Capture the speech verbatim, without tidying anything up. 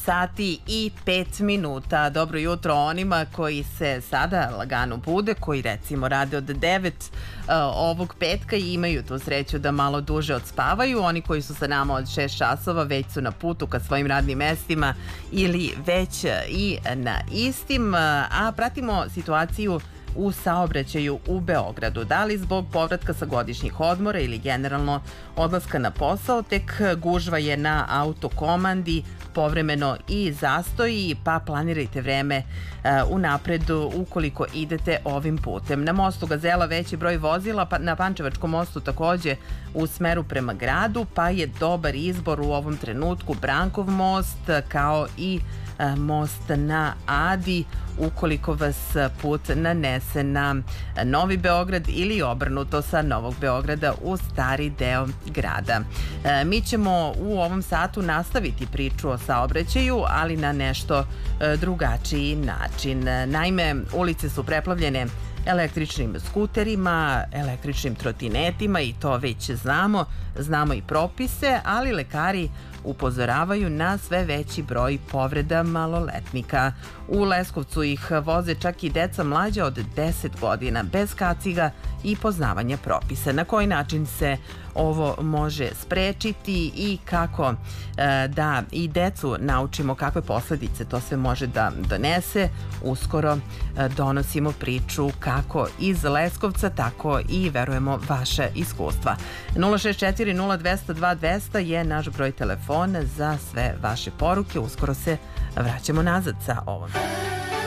sati i pet minuta. Dobro jutro onima koji se sada lagano bude, koji recimo rade od devet uh, ovog petka i imaju tu sreću da malo duže odspavaju. Oni koji su sa nama od šest časova već su na putu ka svojim radnim mestima ili već i na istim. A pratimo situaciju u saobraćaju u Beogradu. Da li zbog povratka sa godišnjih odmora ili generalno odlaska na posao, tek gužva je na autokomandi, povremeno i zastoji, pa planirajte vreme uh, unapred ukoliko idete ovim putem. Na mostu Gazela veći broj vozila, pa na Pančevačkom mostu takođe u smeru prema gradu, pa je dobar izbor u ovom trenutku Brankov most kao i uh, most na Adi ukoliko vas put nanese na Novi Beograd ili obrnuto sa Novog Beograda u stari deo grada. E, mi ćemo u ovom satu nastaviti priču o saobraćaju, ali na nešto e, drugačiji način. Naime, ulice su preplavljene električnim skuterima, električnim trotinetima i to već znamo, znamo i propise, ali lekari upozoravaju na sve veći broj povreda maloletnika. U Leskovcu ih voze čak i deca mlađa od deset godina, bez kaciga i poznavanja propisa. Na koji način se ovo može sprečiti i kako e, da i decu naučimo kakve posledice to sve može da donese. Uskoro e, donosimo priču kako iz Leskovca, tako i verujemo vaše iskustva. nula šest četiri nula dve zero dva dve zero zero je naš broj telefona za sve vaše poruke. Uskoro se vraćamo nazad sa ovom.